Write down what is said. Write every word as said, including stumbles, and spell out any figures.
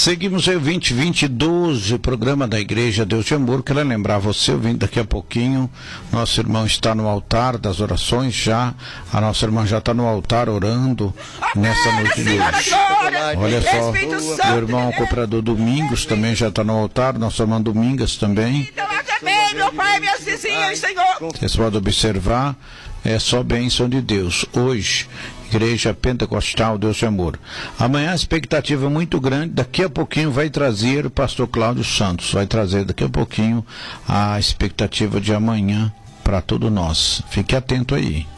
Seguimos aí o vinte, vinte, doze, programa da Igreja Deus de Amor. Quero lembrar você, eu vim daqui a pouquinho, nosso irmão está no altar das orações já, a nossa irmã já está no altar orando nessa noite de hoje. Olha só, meu irmão cooperador Domingos também já está no altar, nossa irmã Domingas também. Meu pai, minhas vizinhas, Senhor. Vocês podem observar, é só bênção de Deus. Hoje, Igreja Pentecostal Deus de Amor. Amanhã a expectativa é muito grande, daqui a pouquinho vai trazer o pastor Cláudio Santos, vai trazer daqui a pouquinho a expectativa de amanhã para todos nós. Fique atento aí.